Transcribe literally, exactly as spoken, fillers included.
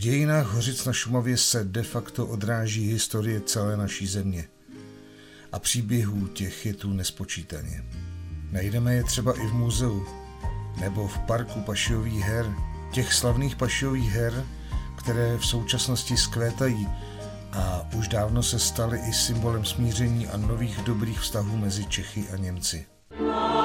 dějinách Hořic na Šumavě se de facto odráží historie celé naší země. A příběhů těch je tu nespočítaně. Najdeme je třeba i v muzeu, nebo v parku Pašiových her, těch slavných Pašiových her, které v současnosti zkvétají a už dávno se staly i symbolem smíření a nových dobrých vztahů mezi Čechy a Němci.